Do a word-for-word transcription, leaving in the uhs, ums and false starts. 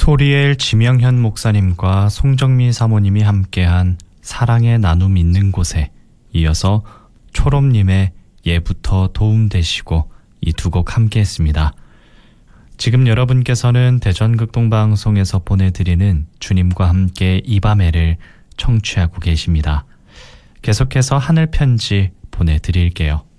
소리엘 지명현 목사님과 송정미 사모님이 함께한 사랑의 나눔 있는 곳에 이어서 초롬님의 예부터 도움되시고 이 두 곡 함께 했습니다. 지금 여러분께서는 대전극동방송에서 보내드리는 주님과 함께 이 밤에를 청취하고 계십니다. 계속해서 하늘 편지 보내드릴게요.